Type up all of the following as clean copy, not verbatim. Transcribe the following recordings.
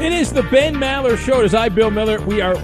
It is the Ben Maller Show. It is I, Bill Miller. We are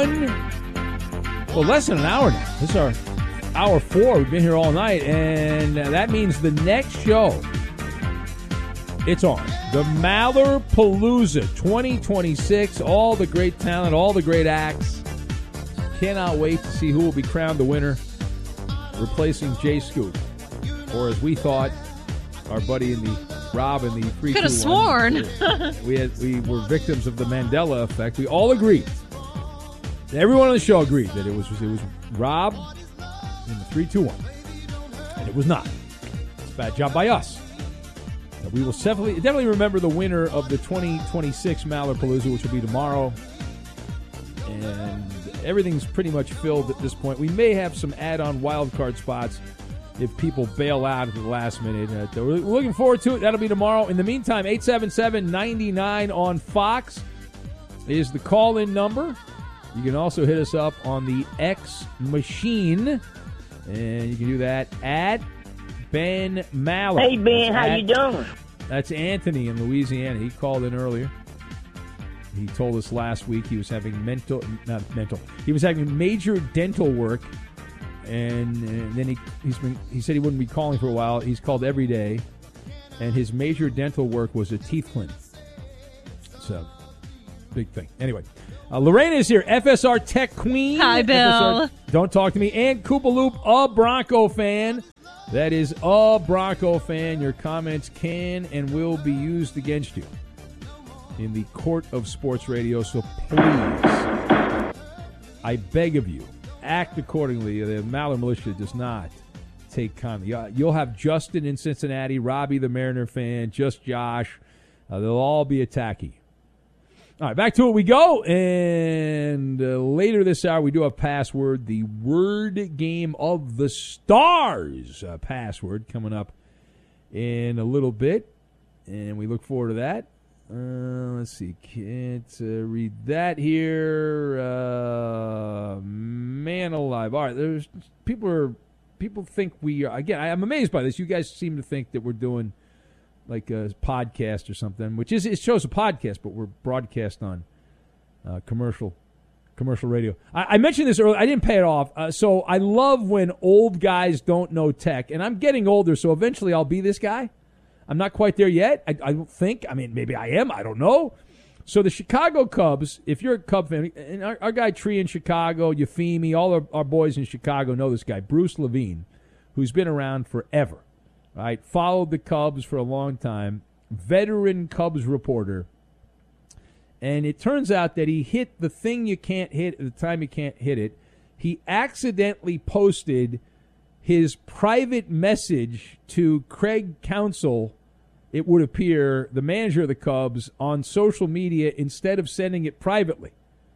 less than an hour now. This is our hour 4. We've been here all night, and that means the next show, it's on. The Maller Palooza 2026. All the great talent, all the great acts. Cannot wait to see who will be crowned the winner, replacing Jay Scoop. Or as we thought, our buddy in the Rob in the 3-2-1. Could have sworn. We were victims of the Mandela effect. We all agreed. Everyone on the show agreed that it was Rob in the 3-2-1. And it was not. It's a bad job by us. We will definitely remember the winner of the 2026 Maller Palooza, which will be tomorrow. And everything's pretty much filled at this point. We may have some add-on wildcard spots if people bail out at the last minute. We're looking forward to it. That'll be tomorrow. In the meantime, 877-99 on Fox is the call-in number. You can also hit us up on the X Machine, and you can do that at Ben Maller. Hey, Ben, how you doing? That's Anthony in Louisiana. He called in earlier. He told us last week he was having he was having major dental work. And then he said he wouldn't be calling for a while. He's called every day, and his major dental work was a teeth cleaning. So, big thing. Anyway, Lorena is here, FSR Tech Queen. Hi, Bill. Don't talk to me. And Koopa Loop, a Bronco fan. That is a Bronco fan. Your comments can and will be used against you in the court of sports radio. So please, I beg of you, act accordingly. The Maller Militia does not take kindly. You'll have Justin in Cincinnati, Robbie the Mariner fan, just Josh. They'll all be attacking. All right, back to it we go. And later this hour, we do have password, the word game of the stars password coming up in a little bit. And we look forward to that. Let's see. Can't read that here. Man alive. All right. There's people think we are. Again, I'm amazed by this. You guys seem to think that we're doing like a podcast or something, which is, it shows a podcast, but we're broadcast on commercial radio. I mentioned this earlier. I didn't pay it off. So I love when old guys don't know tech, and I'm getting older, so eventually I'll be this guy. I'm not quite there yet. I don't think. I mean, maybe I am. I don't know. So the Chicago Cubs, if you're a Cub fan, and our guy Tree in Chicago, Euphemi, all our boys in Chicago know this guy, Bruce Levine, who's been around forever, right? Followed the Cubs for a long time, veteran Cubs reporter. And it turns out that he hit the thing you can't hit at the time you can't hit it. He accidentally posted his private message to Craig Counsell, it would appear, the manager of the Cubs, on social media instead of sending it privately.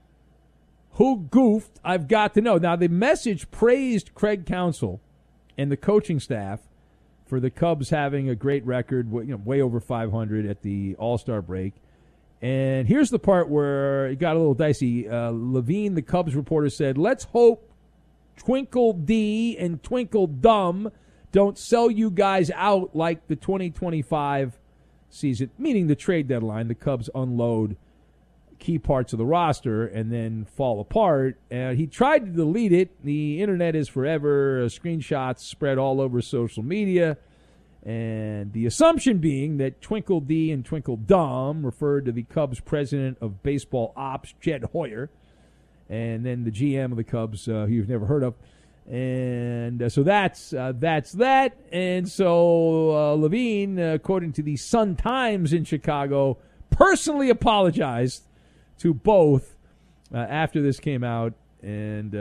Who goofed? I've got to know. Now, the message praised Craig Counsell and the coaching staff for the Cubs having a great record, way over 500 at the All-Star break. And here's the part where it got a little dicey. Levine, the Cubs reporter, said, "Let's hope Twinkle D and Twinkle Dumb don't sell you guys out like the 2025 season," meaning the trade deadline. The Cubs unload key parts of the roster and then fall apart. And he tried to delete it. The internet is forever. Screenshots spread all over social media. And the assumption being that Twinkle D and Twinkle Dumb referred to the Cubs president of baseball ops, Jed Hoyer, and then the GM of the Cubs, who you've never heard of. And so that's that. And so Levine, according to the Sun-Times in Chicago, personally apologized to both after this came out, and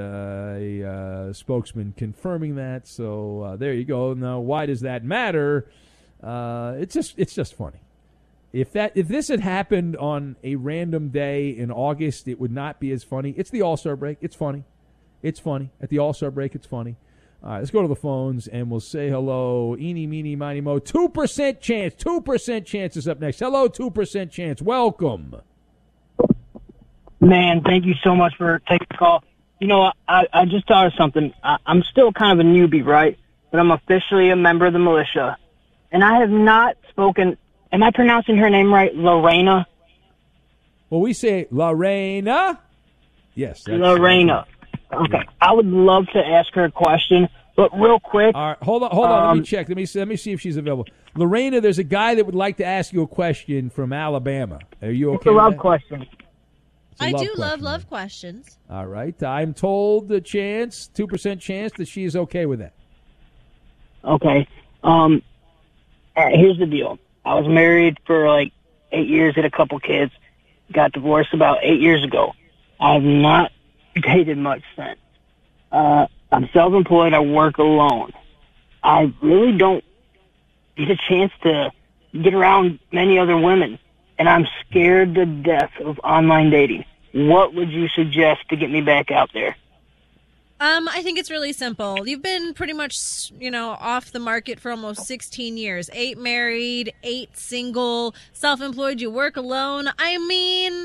a spokesman confirming that. So there you go. Now, why does that matter? It's just funny. If this had happened on a random day in August, it would not be as funny. It's the All-Star break. It's funny. It's funny. At the All-Star break, it's funny. All right, let's go to the phones, and we'll say hello. Eeny, meeny, miny, mo. 2% chance. 2% chance is up next. Hello, 2% chance. Welcome. Man, thank you so much for taking the call. You know, I just thought of something. I'm still kind of a newbie, right? But I'm officially a member of the militia. And I have not spoken. Am I pronouncing her name right? Lorena? Well, we say Lorena. Yes. Lorena. Okay. I would love to ask her a question, but real quick. All right, hold on. Let me check. Let me see if she's available. Lorena, there's a guy that would like to ask you a question from Alabama. Are you okay? It's a love question. I do love questions. All right. I'm told the 2% chance that she is okay with that. Okay. Here's the deal. I was married for like 8 years, had a couple kids, got divorced about 8 years ago. I've not dated much since. I'm self-employed. I work alone. I really don't get a chance to get around many other women, and I'm scared to death of online dating. What would you suggest to get me back out there? I think it's really simple. You've been pretty much, off the market for almost 16 years. 8 married, 8 single, self-employed. You work alone. I mean,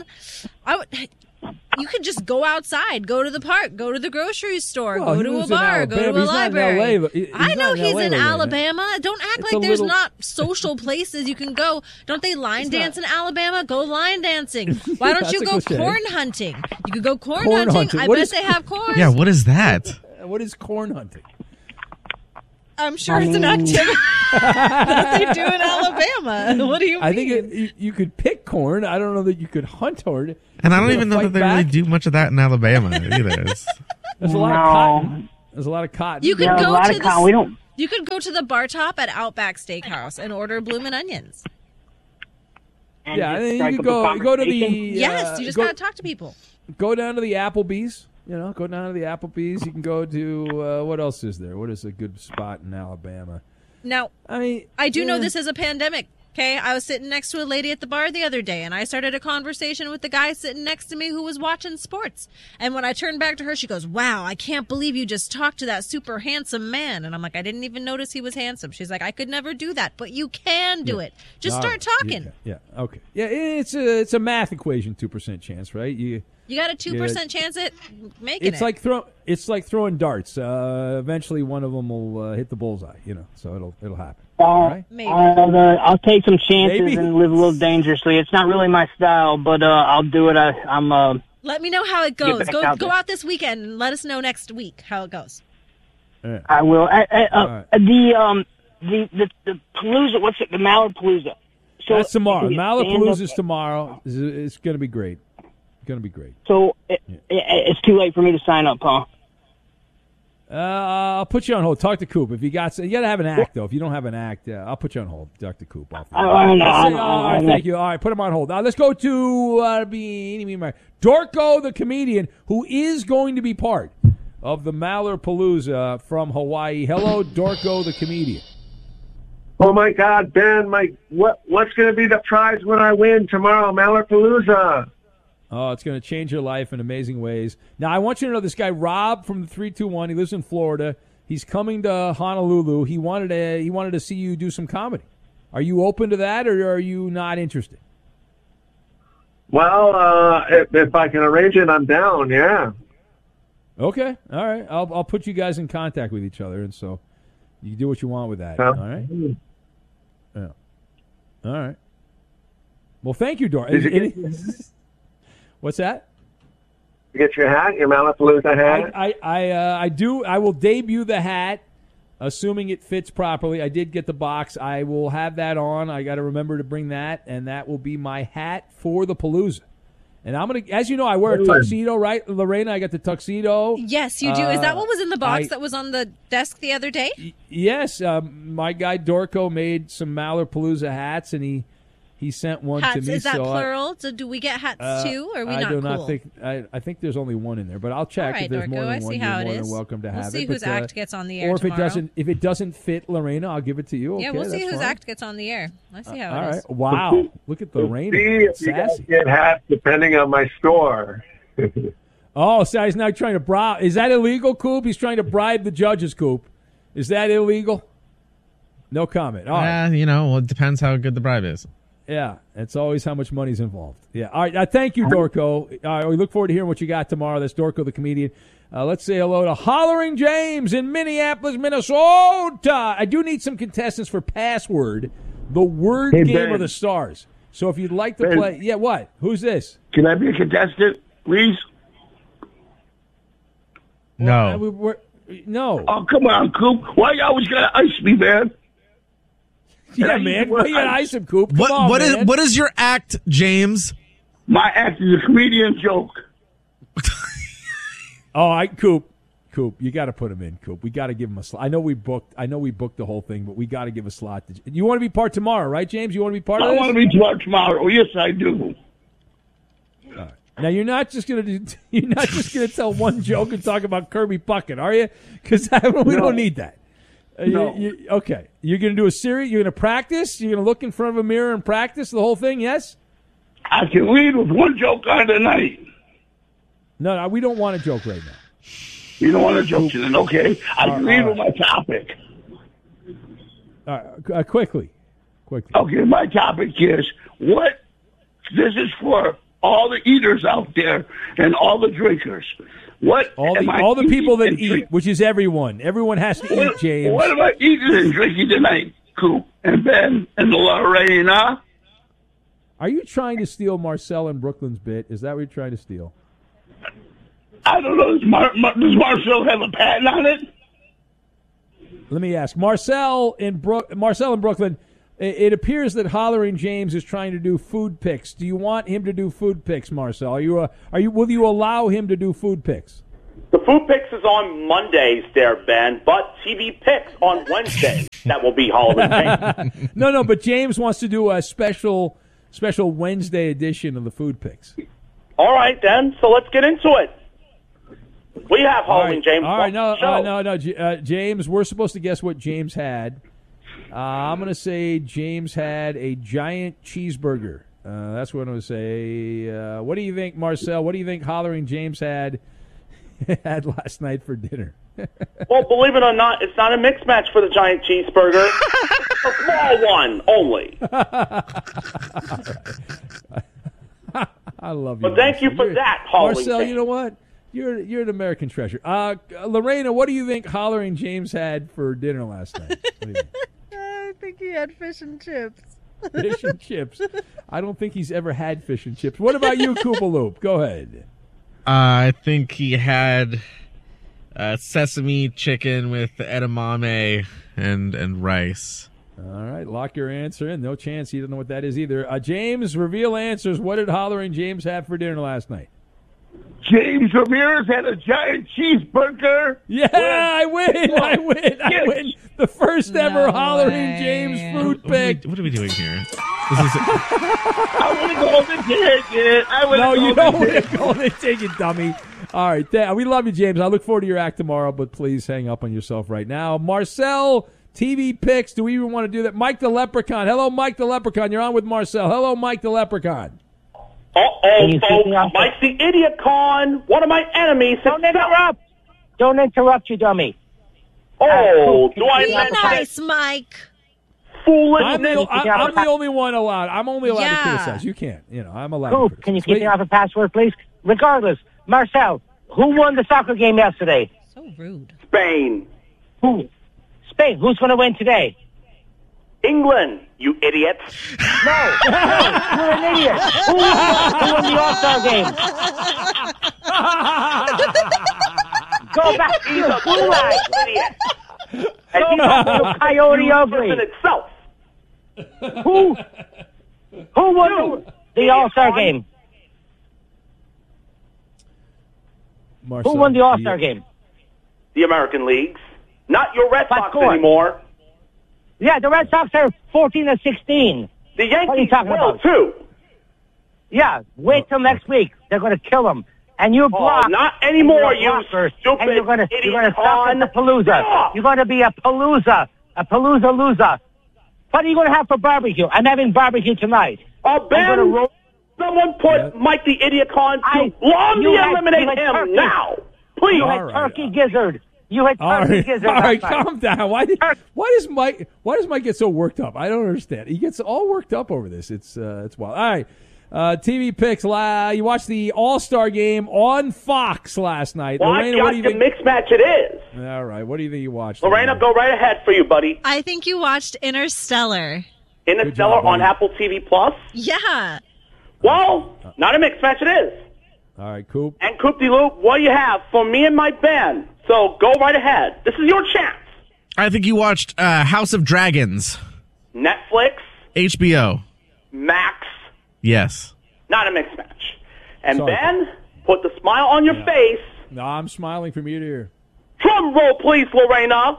you could just go outside, go to the park, go to the grocery store, go to a bar, go to a library. I know he's in Alabama. Don't act like there's not social places you can go. Don't they line dance in Alabama? Go line dancing. Why don't you go corn hunting? You could go corn hunting. I bet they have corn. Yeah, what is that? What is corn hunting? I'm sure it's an activity that they do in Alabama. What do you mean? I think you could pick corn. I don't know that you could hunt or. And I don't even know that they really do much of that in Alabama either. There's a lot of cotton. There's a lot of cotton. You could You could go to the bar top at Outback Steakhouse and order bloomin' onions. Yeah, and then you could go to the. Yes, you just gotta talk to people. Go down to the Applebee's. Go down to the Applebee's. You can go to what else is there? What is a good spot in Alabama? Now, I do know this is a pandemic. Okay, I was sitting next to a lady at the bar the other day, and I started a conversation with the guy sitting next to me who was watching sports. And when I turned back to her, she goes, "Wow, I can't believe you just talked to that super handsome man." And I'm like, "I didn't even notice he was handsome." She's like, "I could never do that, but you can do it. Just start talking." Yeah. Okay. Yeah, it's a math equation, 2% chance, right? You got a 2% chance at making it. It's like throwing darts. Eventually, one of them will hit the bullseye. So it'll happen. Right? Maybe. I'll take some chances and live a little dangerously. It's not really my style, but I'll do it. I'm. Let me know how it goes. Go out this weekend and let us know next week how it goes. Yeah. I will. Right. The Palooza. What's it? The Malapalooza. So that's tomorrow. Malapalooza's tomorrow. It's going to be great. Going to be great. So it's too late for me to sign up, huh? I'll put you on hold. Talk to Coop. If you got to have an act, though. If you don't have an act, I'll put you on hold. Talk to Coop. All right, thank you. All right, put him on hold. Now let's go to Dorco, the comedian, who is going to be part of the Malapalooza from Hawaii. Hello, Dorco, the comedian. Oh my God, Ben! What's going to be the prize when I win tomorrow, Malapalooza? Oh, it's going to change your life in amazing ways. Now, I want you to know this guy, Rob from the 321. He lives in Florida. He's coming to Honolulu. He wanted to see you do some comedy. Are you open to that, or are you not interested? Well, if I can arrange it, I'm down. Yeah. Okay. All right. I'll put you guys in contact with each other, and so you can do what you want with that. All right. Yeah. All right. Well, thank you, Dor. What's that? You get your hat, your Malapalooza hat? I do. I will debut the hat, assuming it fits properly. I did get the box. I will have that on. I got to remember to bring that, and that will be my hat for the Palooza. And I'm going to, as you know, I wear a tuxedo, right, Lorena? I got the tuxedo. Yes, you do. Is that what was in the box that was on the desk the other day? Yes. My guy Dorco made some Malapalooza hats, and he sent one to me. Is that plural? So do we get hats too, or are we not cool? Not think. I think there's only one in there, but I'll check. Right, if there's Dorco, more than one, you're more than welcome to have it. We'll see whose act gets on the air or if tomorrow. If it doesn't fit Lorena, I'll give it to you. Yeah, okay, we'll see whose fine. act gets on the air. Let's see how it is. All right. Wow. Look at Lorena. Sassy. Get hats depending on my store. Oh, so he's now trying to bribe. Is that illegal, Coop? He's trying to bribe the judges, Coop. Is that illegal? No comment. All right. Well, it depends how good the bribe is. Yeah, it's always how much money's involved. Yeah. All right. Thank you, Dorco. All right, we look forward to hearing what you got tomorrow. That's Dorco, the comedian. Let's say hello to Hollering James in Minneapolis, Minnesota. I do need some contestants for Password, the word game of the stars. So if you'd like to play, yeah, what? Who's this? Can I be a contestant, please? No. No. Oh, come on, Coop. Why you always gotta ice me, man? Yeah, man. Why you gotta ice him, Coop? Come on, man. What is your act, James? My act is a comedian joke. Coop, you got to put him in, Coop. We got to give him a slot. I know we booked the whole thing, but we got to give a slot. You want to be part tomorrow, right, James? You want to be part of this? I want to be part tomorrow. Oh, yes, I do. All right. Now you're not just gonna tell one joke and talk about Kirby Puckett, are you? Because we don't need that. No. Okay, you're gonna do a series. You're gonna practice. You're gonna look in front of a mirror and practice the whole thing. Yes. I can lead with one joke on the night. No, we don't want a joke right now. You don't want a joke, then okay? I can lead with my topic. All right, quickly. Okay, my topic is what. This is for all the eaters out there and all the drinkers. All the people that eat, which is everyone. Everyone has to eat, James. What am I eating and drinking tonight, Coop and Ben and Lorena? Are you trying to steal Marcel and Brooklyn's bit? Is that what you're trying to steal? I don't know. Does Marcel have a patent on it? Let me ask. Marcel and Brooklyn, it appears that Hollering James is trying to do food picks. Do you want him to do food picks, Marcel? Will you allow him to do food picks? The food picks is on Mondays there, Ben, but TV picks on Wednesdays. That will be Hollering James. No, but James wants to do a special Wednesday edition of the food picks. All right, then. So let's get into it. We have Hollering James. All right, no, James, we're supposed to guess what James had. I'm going to say James had a giant cheeseburger. That's what I'm going to say. What do you think, Marcel? What do you think Hollering James had last night for dinner? Well, believe it or not, it's not a mixed match for the giant cheeseburger. It's a small one only. I love you. But thank you for that, Hollering Marcel, James. you know what? You're an American treasure. Lorena, what do you think Hollering James had for dinner last night? I think he had fish and chips. Fish and chips. I don't think he's ever had fish and chips. What about you, Koopaloop? Go ahead. I think he had sesame chicken with edamame and rice. All right, lock your answer in. No chance he doesn't know what that is either. James, reveal answers. What did Hollering James have for dinner last night? James Ramirez had a giant cheeseburger. Yeah, I win. The first ever Hollering James food pick. What are we doing here? I want to go on the ticket. No, you don't want to go on the ticket, dummy. All right, we love you, James. I look forward to your act tomorrow, but please hang up on yourself right now. Marcel, TV picks. Do we even want to do that? Mike the Leprechaun. Hello, Mike the Leprechaun. You're on with Marcel. Hello, Mike the Leprechaun. Uh-oh, Mike the Idiot Con, one of my enemies. Don't interrupt, you dummy. Oh, do I Be nice, Mike. Foolish. I'm the only one allowed. I'm only allowed to criticize. You can't. I'm allowed to criticize. Can you keep me off a password, please? Regardless, Marcel, who won the soccer game yesterday? So rude. Spain. Who? Spain. Who's going to win today? England, you idiots. No, you're an idiot. Who won the All-Star game? Go back to your gulag. Idiot. Go back to Coyote Ugly. Itself. Who won the All-Star game? Marcel, Who won the All-Star game? The American Leagues. Not your Red What Sox score? anymore. Yeah, the Red Sox are 14-16. The Yankees What are you talking will, about? too. Yeah, wait till next week. They're going to kill them. And you block. Not anymore, you blocker, stupid and you're going to idiot stop at the Palooza. Stop. You're going to be a Palooza loser. What are you going to have for barbecue? I'm having barbecue tonight. Ben, someone put Mike the Idiot Con to eliminate him now. Please. You had turkey gizzard. You had turkey gizzard. All right, calm down. Why does Mike get so worked up? I don't understand. He gets all worked up over this. It's wild. All right. TV picks. You watched the All-Star game on Fox last night. Lorena, what do you think? Mixed match it is. All right. What do you think you watched? Lorena, go right ahead for you, buddy. I think you watched Interstellar. Interstellar job, on buddy. Apple TV Plus? Yeah. Well, not a mixed match it is. All right, Coop. And Coop-de-Loop, what do you have for me and my band? So go right ahead. This is your chance. I think you watched House of Dragons. Netflix, HBO. Max, Yes. not a mixed match. And Sorry. Ben, put the smile on your face. No, I'm smiling from ear to ear. Drum roll, please, Lorena.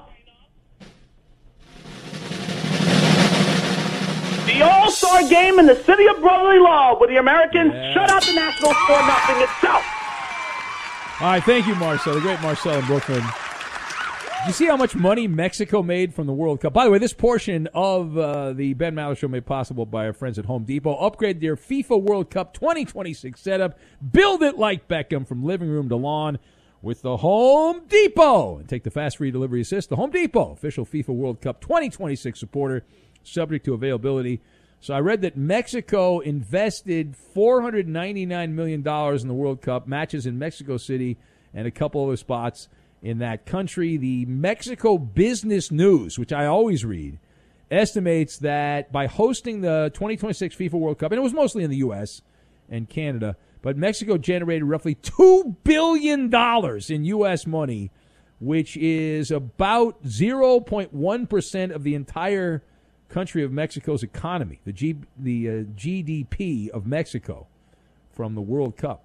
The All-Star Game in the city of brotherly love, where the Americans shut out the Nationals for nothing itself. All right, thank you, Marcel, the great Marcel in Brooklyn. You see how much money Mexico made from the World Cup? By the way, this portion of the Ben Maller Show made possible by our friends at Home Depot. Upgrade their FIFA World Cup 2026 setup. Build it like Beckham from living room to lawn with the Home Depot. And take the fast free delivery assist. The Home Depot, official FIFA World Cup 2026 supporter, subject to availability. So I read that Mexico invested $499 million in the World Cup, matches in Mexico City and a couple other spots in that country. The Mexico Business News, which I always read, estimates that by hosting the 2026 FIFA World Cup, and it was mostly in the U.S. and Canada, but Mexico generated roughly $2 billion in U.S. money, which is about 0.1% of the entire country of Mexico's economy, the GDP of Mexico from the World Cup.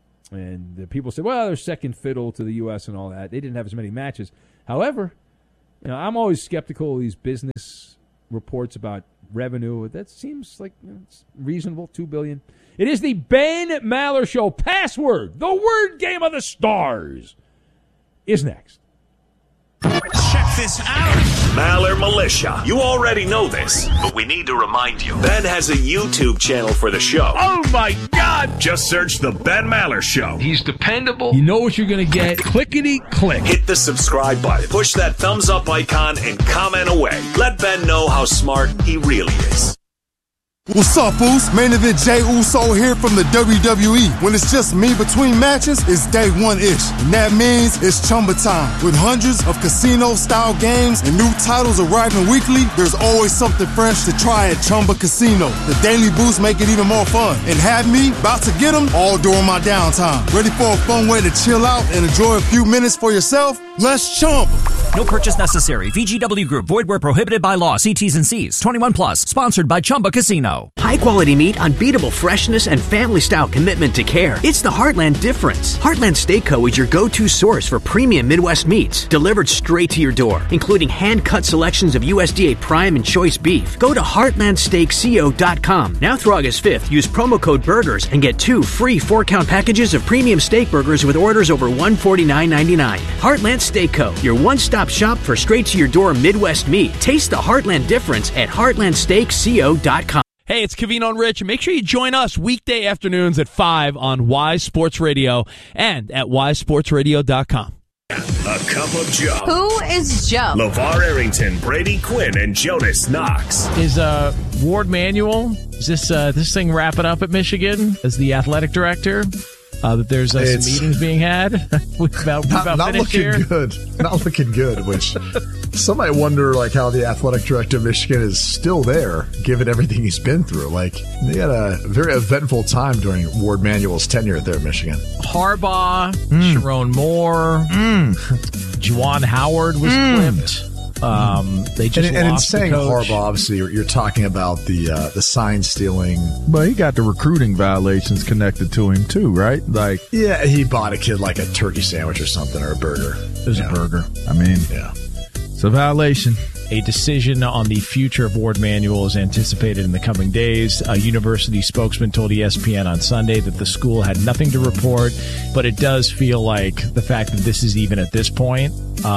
And people say, well, they're second fiddle to the U.S. and all that. They didn't have as many matches. However, I'm always skeptical of these business reports about revenue. That seems like it's reasonable, $2 billion. It is the Ben Maller Show. Password, the word game of the stars, is next. Check this out. Maller Militia. You already know this, but we need to remind you. Ben has a YouTube channel for the show. Oh, my God. Just search The Ben Maller Show. He's dependable. You know what you're going to get. Clickety-click. Hit the subscribe button. Push that thumbs up icon and comment away. Let Ben know how smart he really is. What's up, Foos? Main event Jay Uso here from the WWE. When it's just me between matches, it's day one-ish. And that means it's Chumba time. With hundreds of casino-style games and new titles arriving weekly, there's always something fresh to try at Chumba Casino. The daily boosts make it even more fun. And have me about to get them all during my downtime. Ready for a fun way to chill out and enjoy a few minutes for yourself? Let's Chumba. No purchase necessary. VGW Group. Void where prohibited by law. See T's and C's. 21 plus. Sponsored by Chumba Casino. High-quality meat, unbeatable freshness, and family-style commitment to care. It's the Heartland difference. Heartland Steak Co. is your go-to source for premium Midwest meats, delivered straight to your door, including hand-cut selections of USDA Prime and Choice beef. Go to heartlandsteakco.com. Now through August 5th, use promo code BURGERS and get 2 free 4-count packages of premium steak burgers with orders over $149.99. Heartland Steak Co., your one-stop shop for straight-to-your-door Midwest meat. Taste the Heartland difference at heartlandsteakco.com. Hey, it's Covino and Rich. Make sure you join us weekday afternoons at 5 on Wise Sports Radio and at wisesportsradio.com. A Cup of Joe. Who is Joe? LeVar Arrington, Brady Quinn, and Jonas Knox. Is Ward Manuel, is this thing wrapping up at Michigan as the athletic director? That there's some meetings being had. Not looking good. Not looking good. Which some might wonder, like, how the athletic director of Michigan is still there, given everything he's been through. Like, they had a very eventful time during Ward Manuel's tenure there at Michigan. Harbaugh, Sharon Moore, Juwan Howard was flipped. They just and in lost saying the coach. Harbaugh, obviously, you're talking about the sign stealing. But he got the recruiting violations connected to him too, right? Like, yeah, he bought a kid like a turkey sandwich or something, or a burger. It was a burger. I mean, yeah, it's a violation. A decision on the future of Ward Manuel is anticipated in the coming days. A university spokesman told ESPN on Sunday that the school had nothing to report, but it does feel like the fact that this is even at this point,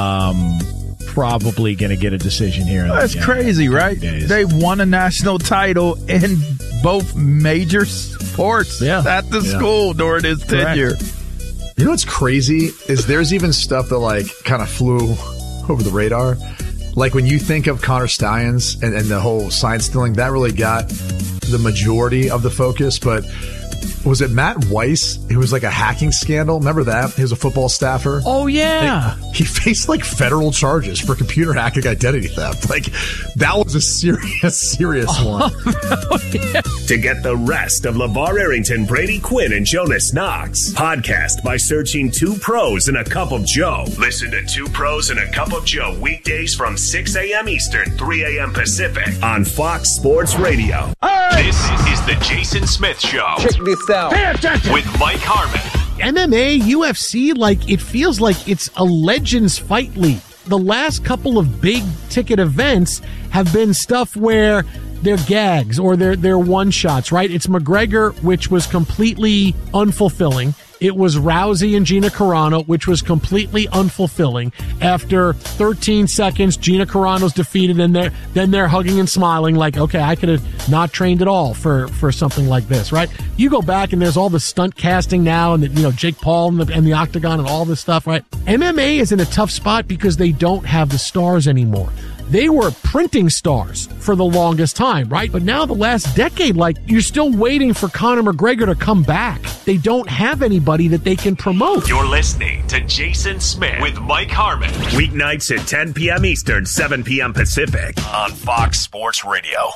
probably going to get a decision here. That's crazy, right? They won a national title in both major sports at the school during his tenure. You know what's crazy is there's even stuff that like kind of flew over the radar. Like when you think of Connor Stallions and the whole sign stealing, that really got the majority of the focus, but was it Matt Weiss? It was like a hacking scandal. Remember that? He was a football staffer. Oh, yeah. He faced like federal charges for computer hacking identity theft. Like, that was a serious one. To get the rest of LeVar Arrington, Brady Quinn, and Jonas Knox, podcast by searching 2 Pros and a Cup of Joe. Listen to 2 Pros and a Cup of Joe weekdays from 6 a.m. Eastern, 3 a.m. Pacific on Fox Sports Radio. This is the Jason Smith Show. Check this out. Pay attention. With Mike Harmon. MMA, UFC, like it feels like it's a Legends Fight League. The last couple of big ticket events have been stuff where they're gags or they're one shots, right? It's McGregor, which was completely unfulfilling. It was Rousey and Gina Carano, which was completely unfulfilling. After 13 seconds, Gina Carano's defeated, and then they're hugging and smiling like, okay, I could have not trained at all for something like this, right? You go back and there's all the stunt casting now, and Jake Paul and the Octagon and all this stuff, right? MMA is in a tough spot because they don't have the stars anymore. They were printing stars for the longest time, right? But now the last decade, like, you're still waiting for Conor McGregor to come back. They don't have anybody that they can promote. You're listening to Jason Smith with Mike Harmon. Weeknights at 10 p.m. Eastern, 7 p.m. Pacific on Fox Sports Radio.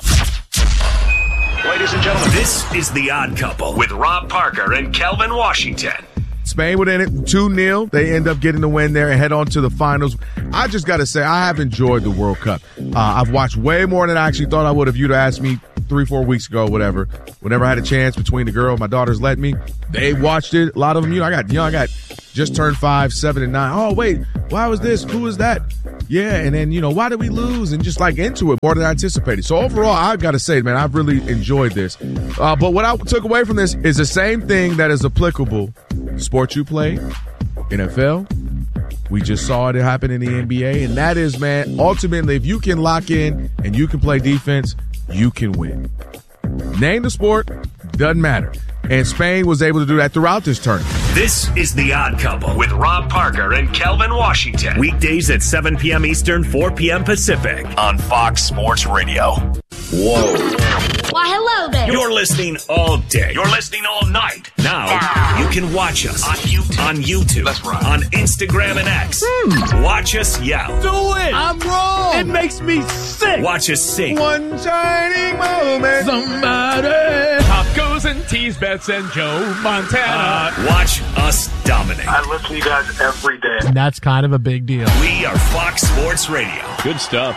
Ladies and gentlemen, this is The Odd Couple with Rob Parker and Kelvin Washington. Spain within it, 2-0. They end up getting the win there and head on to the finals. I just got to say, I have enjoyed the World Cup. I've watched way more than I actually thought I would if you'd asked me 3-4 weeks ago, whatever. Whenever I had a chance between the girl, my daughters let me. They watched it. A lot of them, I got just turned 5, 7, and 9. Oh, wait, why was this? Who was that? Yeah, and then, why did we lose? And just like into it more than I anticipated. So overall, I've got to say, man, I've really enjoyed this. But what I took away from this is the same thing that is applicable. Sport you play, NFL. We just saw it happen in the NBA. And that is, man, ultimately, if you can lock in and you can play defense, you can win. Name the sport, doesn't matter. And Spain was able to do that throughout this tournament. This is The Odd Couple with Rob Parker and Kelvin Washington. Weekdays at 7 p.m. Eastern, 4 p.m. Pacific on Fox Sports Radio. Whoa. Why, hello there. You're listening all day. You're listening all night. Now, you can watch us on YouTube. That's right. On Instagram and X. Watch us yell. Do it. I'm wrong. It makes me sick. Watch us sing. One shining moment. Somebody. Pop goes and tease Bets and Joe Montana. Watch us dominate. I listen to you guys every day. And that's kind of a big deal. We are Fox Sports Radio. Good stuff.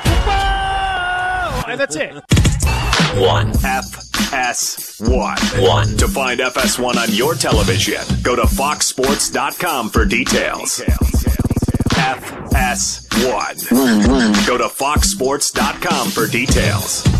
And that's it. 1 FS1. To find FS1 on your television, go to foxsports.com for details. FS1. Go to foxsports.com for details.